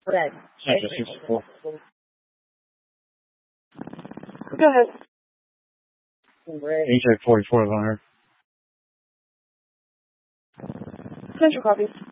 Red. Central 64. Go ahead. AJ 44 on her. Central copy.